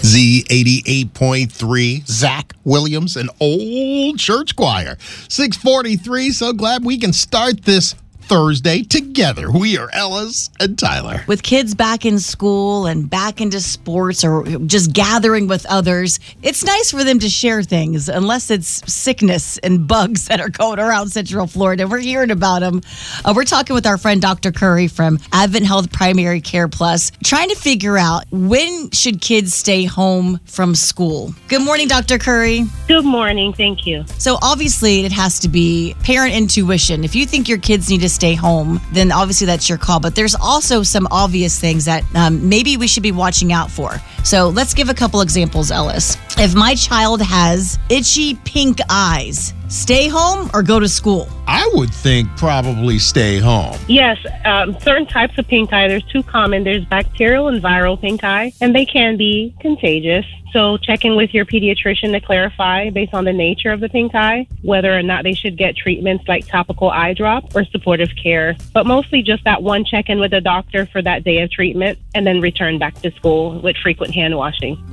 Z88.3, Zach Williams, an old church choir. 6:43, so glad we can start this Thursday together. We are Ellis and Tyler. With kids back in school and back into sports or just gathering with others, it's nice for them to share things, unless it's sickness and bugs that are going around Central Florida. We're hearing about them. We're talking with our friend Dr. Curry from Advent Health Primary Care Plus, trying to figure out when should kids stay home from school. Good morning, Dr. Curry. Good morning. Thank you. So obviously it has to be parent intuition. If you think your kids need to stay home, then obviously that's your call. But there's also some obvious things that maybe we should be watching out for. So let's give a couple examples, Ellis. If my child has itchy pink eyes, stay home or go to school? I would think probably stay home. Yes, certain types of pink eye, there's two common. There's bacterial and viral pink eye, and they can be contagious. So check in with your pediatrician to clarify, based on the nature of the pink eye, whether or not they should get treatments like topical eye drop or supportive care. But mostly just that one check-in with the doctor for that day of treatment, and then return back to school with frequent hand washing.